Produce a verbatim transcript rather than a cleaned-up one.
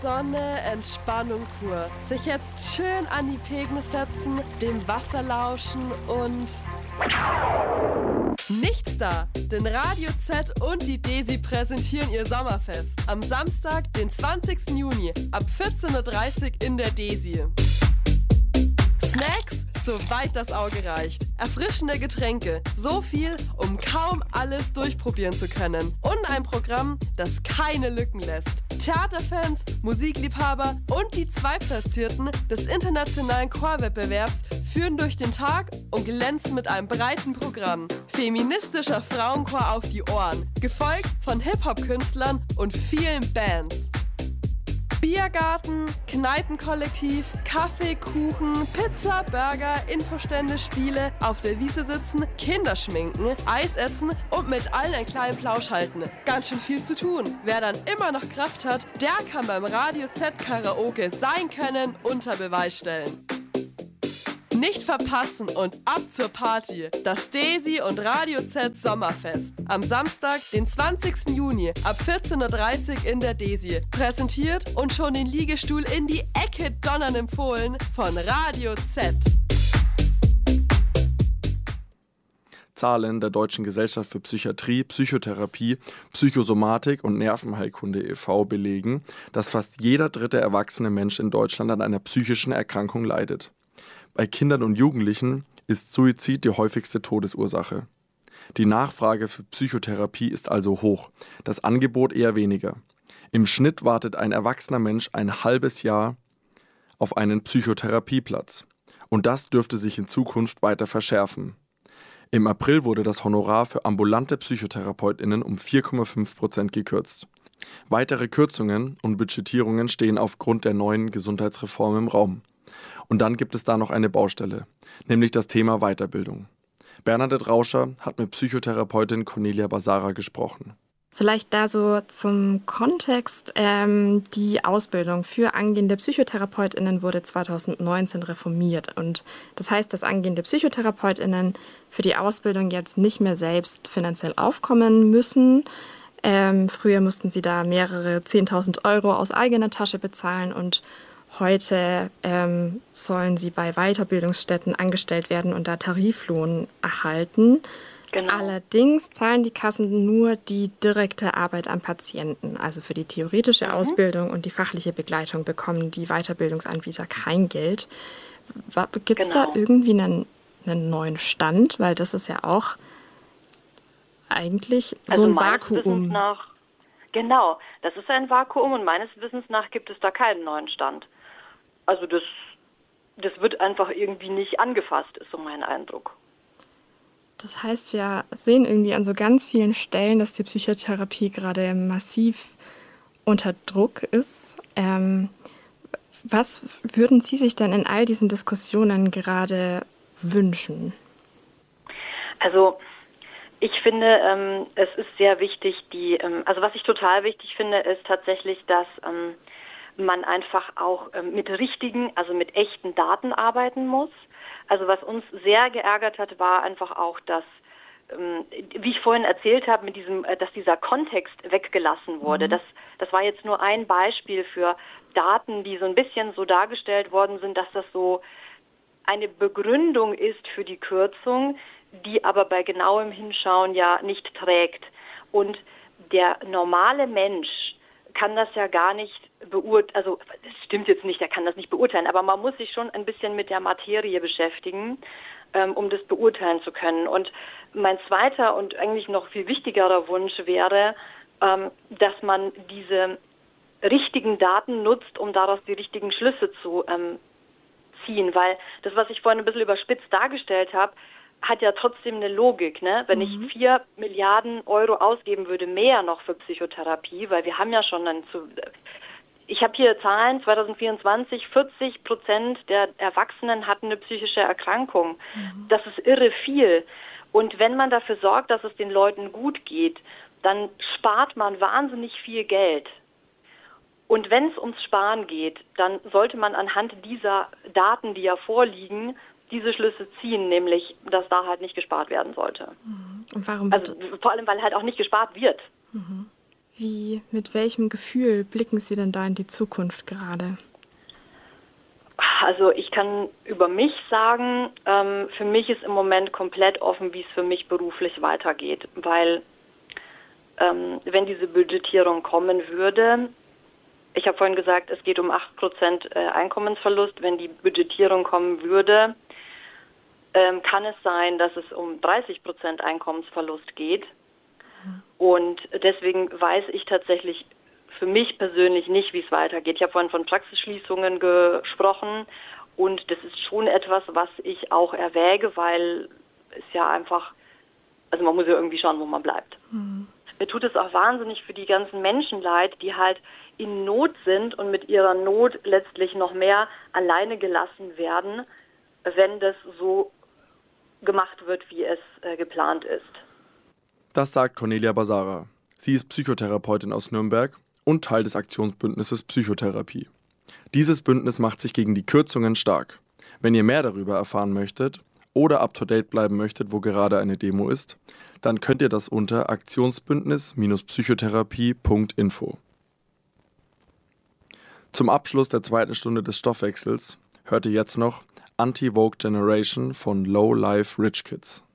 Sonne, Entspannung pur. Sich jetzt schön an die Pegnitz setzen, dem Wasser lauschen und nichts da. Denn Radio Z und die Desi präsentieren ihr Sommerfest. Am Samstag, den zwanzigsten Juni, ab vierzehn Uhr dreißig in der Desi. Snacks, soweit das Auge reicht. Erfrischende Getränke, so viel, um kaum alles durchprobieren zu können. Und ein Programm, das keine Lücken lässt. Theaterfans, Musikliebhaber und die Zweitplatzierten des internationalen Chorwettbewerbs führen durch den Tag und glänzen mit einem breiten Programm. Feministischer Frauenchor auf die Ohren, gefolgt von Hip-Hop-Künstlern und vielen Bands. Biergarten, Kneipenkollektiv, Kaffee, Kuchen, Pizza, Burger, Infostände, Spiele, auf der Wiese sitzen, Kinder schminken, Eis essen und mit allen einen kleinen Plausch halten. Ganz schön viel zu tun. Wer dann immer noch Kraft hat, der kann beim Radio Z Karaoke sein Können unter Beweis stellen. Nicht verpassen und ab zur Party. Das Desi und Radio Z Sommerfest. Am Samstag, den zwanzigsten Juni, ab vierzehn Uhr dreißig in der Desi. Präsentiert und schon den Liegestuhl in die Ecke donnern empfohlen von Radio Z. Zahlen der Deutschen Gesellschaft für Psychiatrie, Psychotherapie, Psychosomatik und Nervenheilkunde e V belegen, dass fast jeder dritte erwachsene Mensch in Deutschland an einer psychischen Erkrankung leidet. Bei Kindern und Jugendlichen ist Suizid die häufigste Todesursache. Die Nachfrage für Psychotherapie ist also hoch, das Angebot eher weniger. Im Schnitt wartet ein erwachsener Mensch ein halbes Jahr auf einen Psychotherapieplatz. Und das dürfte sich in Zukunft weiter verschärfen. Im April wurde das Honorar für ambulante PsychotherapeutInnen um vier Komma fünf Prozent gekürzt. Weitere Kürzungen und Budgetierungen stehen aufgrund der neuen Gesundheitsreform im Raum. Und dann gibt es da noch eine Baustelle, nämlich das Thema Weiterbildung. Bernadette Rauscher hat mit Psychotherapeutin Cornelia Basara gesprochen. Vielleicht da so zum Kontext. Ähm, die Ausbildung für angehende PsychotherapeutInnen wurde zweitausendneunzehn reformiert. Und das heißt, dass angehende PsychotherapeutInnen für die Ausbildung jetzt nicht mehr selbst finanziell aufkommen müssen. Ähm, früher mussten sie da mehrere zehntausend Euro aus eigener Tasche bezahlen und heute ähm, sollen sie bei Weiterbildungsstätten angestellt werden und da Tariflohn erhalten. Genau. Allerdings zahlen die Kassen nur die direkte Arbeit am Patienten. Also für die theoretische mhm. Ausbildung und die fachliche Begleitung bekommen die Weiterbildungsanbieter kein Geld. Gibt es genau. da irgendwie einen, einen neuen Stand? Weil das ist ja auch eigentlich also so ein Vakuum. Nach, genau, das ist ein Vakuum und meines Wissens nach gibt es da keinen neuen Stand. Also das, das wird einfach irgendwie nicht angefasst, ist so mein Eindruck. Das heißt, wir sehen irgendwie an so ganz vielen Stellen, dass die Psychotherapie gerade massiv unter Druck ist. Ähm, was würden Sie sich denn in all diesen Diskussionen gerade wünschen? Also ich finde, ähm, es ist sehr wichtig, die, ähm, also was ich total wichtig finde, ist tatsächlich, dass ähm, man einfach auch ähm, mit richtigen, also mit echten Daten arbeiten muss. Also was uns sehr geärgert hat, war einfach auch, dass, ähm, wie ich vorhin erzählt habe, mit diesem, äh, dass dieser Kontext weggelassen wurde. Mhm. Das, das war jetzt nur ein Beispiel für Daten, die so ein bisschen so dargestellt worden sind, dass das so eine Begründung ist für die Kürzung, die aber bei genauem Hinschauen ja nicht trägt. Und der normale Mensch kann das ja gar nicht beurteilen, also das stimmt jetzt nicht, er kann das nicht beurteilen, aber man muss sich schon ein bisschen mit der Materie beschäftigen, ähm, um das beurteilen zu können. Und mein zweiter und eigentlich noch viel wichtigerer Wunsch wäre, ähm, dass man diese richtigen Daten nutzt, um daraus die richtigen Schlüsse zu ähm, ziehen, weil das, was ich vorhin ein bisschen überspitzt dargestellt habe, hat ja trotzdem eine Logik, ne? Wenn mhm. ich vier Milliarden Euro ausgeben würde, mehr noch für Psychotherapie, weil wir haben ja schon dann zu, ich habe hier Zahlen, zwanzig vierundzwanzig, vierzig Prozent der Erwachsenen hatten eine psychische Erkrankung. Mhm. Das ist irre viel. Und wenn man dafür sorgt, dass es den Leuten gut geht, dann spart man wahnsinnig viel Geld. Und wenn es ums Sparen geht, dann sollte man anhand dieser Daten, die ja vorliegen, diese Schlüsse ziehen, nämlich, dass da halt nicht gespart werden sollte. Und warum? Also vor allem, weil halt auch nicht gespart wird. Mhm. Wie, mit welchem Gefühl blicken Sie denn da in die Zukunft gerade? Also ich kann über mich sagen, ähm, für mich ist im Moment komplett offen, wie es für mich beruflich weitergeht, weil ähm, wenn diese Budgetierung kommen würde, ich habe vorhin gesagt, es geht um acht Prozent äh, Einkommensverlust, wenn die Budgetierung kommen würde, ähm, kann es sein, dass es um dreißig Prozent Einkommensverlust geht. Und deswegen weiß ich tatsächlich für mich persönlich nicht, wie es weitergeht. Ich habe vorhin von Praxisschließungen gesprochen und das ist schon etwas, was ich auch erwäge, weil es ja einfach, also man muss ja irgendwie schauen, wo man bleibt. Mhm. Mir tut es auch wahnsinnig für die ganzen Menschen leid, die halt in Not sind und mit ihrer Not letztlich noch mehr alleine gelassen werden, wenn das so gemacht wird, wie es äh, geplant ist. Das sagt Cornelia Basara. Sie ist Psychotherapeutin aus Nürnberg und Teil des Aktionsbündnisses Psychotherapie. Dieses Bündnis macht sich gegen die Kürzungen stark. Wenn ihr mehr darüber erfahren möchtet oder up-to-date bleiben möchtet, wo gerade eine Demo ist, dann könnt ihr das unter aktionsbündnis Psychotherapie punkt info. Zum Abschluss der zweiten Stunde des Stoffwechsels hört ihr jetzt noch Anti-Vogue Generation von Low Life Rich Kids.